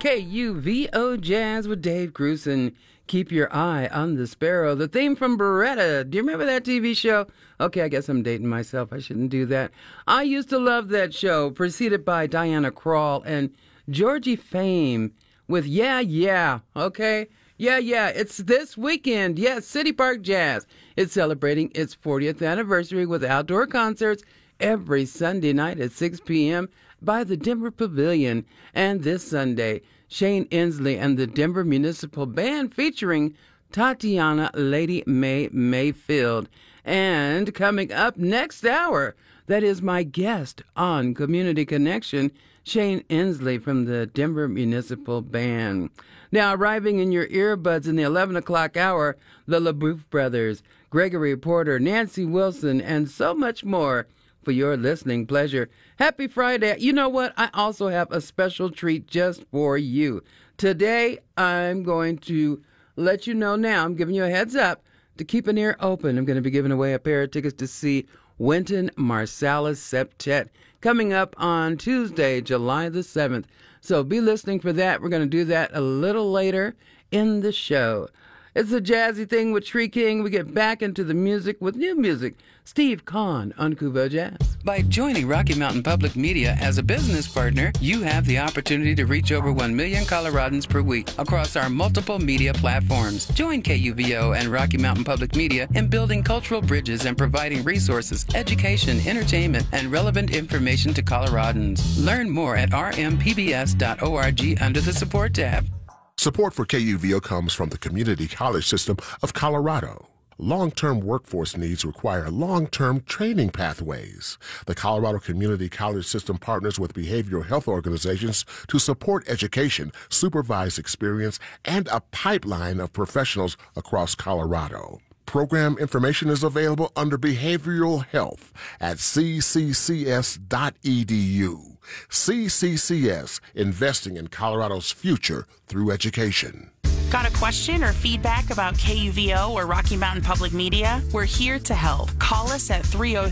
KUVO Jazz with Dave Grusin. Keep your eye on the sparrow. The theme from Beretta. Do you remember that TV show? Okay, I guess I'm dating myself. I shouldn't do that. I used to love that show, preceded by Diana Krall and Georgie Fame with Yeah, Yeah. Okay? Yeah, yeah. It's this weekend. Yes, City Park Jazz. It's celebrating its 40th anniversary with outdoor concerts every Sunday night at 6 p.m. by the Denver Pavilion. And this Sunday, Shane Inslee and the Denver Municipal Band featuring Tatiana Lady May Mayfield. And coming up next hour, that is my guest on Community Connection, Shane Inslee from the Denver Municipal Band. Now, arriving in your earbuds in the 11 o'clock hour, the LaBeouf Brothers, Gregory Porter, Nancy Wilson, and so much more for your listening pleasure. Happy Friday. You know what? I also have a special treat just for you. Today, I'm going to let you know now, I'm giving you a heads up to keep an ear open. I'm going to be giving away a pair of tickets to see Wynton Marsalis Septet coming up on Tuesday, July the 7th. So be listening for that. We're going to do that a little later in the show. It's a jazzy thing with Tree King. We get back into the music with new music. Steve Kahn on KUVO Jazz. By joining Rocky Mountain Public Media as a business partner, you have the opportunity to reach over 1 million Coloradans per week across our multiple media platforms. Join KUVO and Rocky Mountain Public Media in building cultural bridges and providing resources, education, entertainment, and relevant information to Coloradans. Learn more at rmpbs.org under the Support tab. Support for KUVO comes from the Community College System of Colorado. Long-term workforce needs require long-term training pathways. The Colorado Community College System partners with behavioral health organizations to support education, supervise experience, and a pipeline of professionals across Colorado. Program information is available under Behavioral Health at cccs.edu. CCCS, investing in Colorado's future through education. Got a question or feedback about KUVO or Rocky Mountain Public Media? We're here to help. Call us at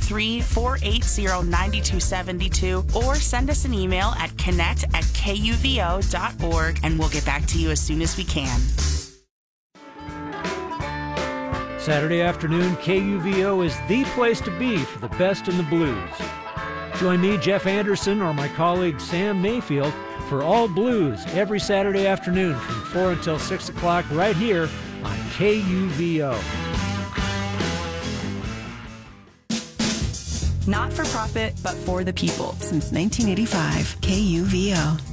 303-480-9272 or send us an email at connect@kuvo.org and we'll get back to you as soon as we can. Saturday afternoon, KUVO is the place to be for the best in the blues. Join me, Jeff Anderson, or my colleague Sam Mayfield for All Blues every Saturday afternoon from 4 until 6 o'clock right here on KUVO. Not for profit, but for the people. Since 1985, KUVO.